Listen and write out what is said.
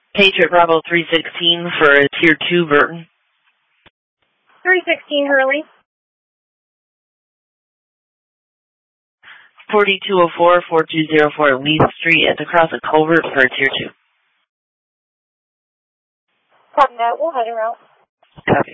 Patriot Bravo 316 for a Tier 2 Burton. 316 Hurley. 4204-4204 Leith Street at the cross of Culvert for a Tier 2. Copy that. We'll head around. Copy.